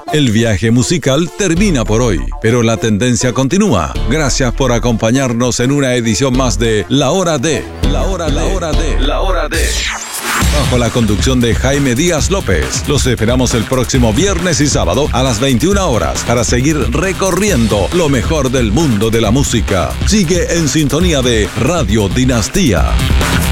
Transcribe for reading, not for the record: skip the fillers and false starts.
El viaje musical termina por hoy, pero la tendencia continúa. Gracias por acompañarnos en una edición más de La Hora de. Bajo la conducción de Jaime Díaz López. Los esperamos el próximo viernes y sábado a las 21 horas para seguir recorriendo lo mejor del mundo de la música. Sigue en sintonía de Radio Dinastía.